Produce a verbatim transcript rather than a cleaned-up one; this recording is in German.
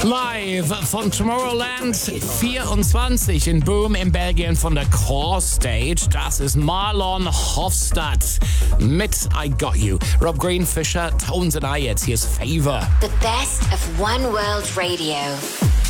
Live von Tomorrowland vierundzwanzig in Boom in Belgien von der Core Stage. Das ist Marlon Hofstadt mit I Got You. Rob Green, Fisher, Tones and I jetzt. Hier ist Favor. The best of One World Radio.